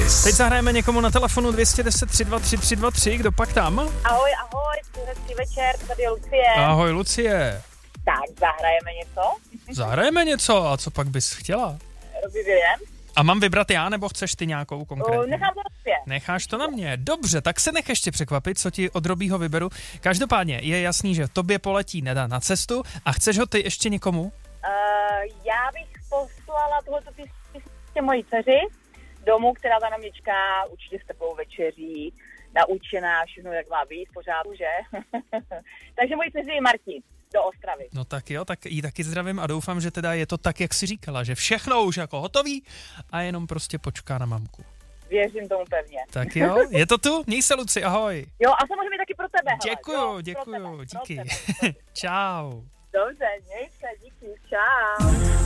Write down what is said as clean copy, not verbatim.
Kiss. Teď zahrajeme někomu na telefonu 210 323 323, kdo pak tam? Ahoj, hezký večer, tady je Lucie. Ahoj Lucie. Tak, zahrajeme něco? Zahrajeme něco, a co pak bys chtěla? Robbie Williams. A mám vybrat já, nebo chceš ty nějakou konkrétní? Nechám to na tobě. Necháš to na mě. Dobře, tak se nech ještě překvapit, co ti od Robbieho vyberu. Každopádně je jasný, že tobě poletí Neda na cestu a chceš ho ty ještě někomu? Já bych poslala tohoto písničky mojí dceři domů, která za námi čeká, určitě s teplou večeří, naučená, všechno jak má být, pořád, že? Takže mojí dceři je Marti do Ostravy. No tak jo, tak jí taky zdravím a doufám, že teda je to tak, jak jsi říkala, že všechno už jako hotový a jenom prostě počká na mamku. Věřím tomu pevně. Tak jo, je to tu? Měj se, Luci, ahoj. Jo, a samozřejmě taky pro tebe. Děkuju, díky. Čau. Dobře, měj se, díky, čau.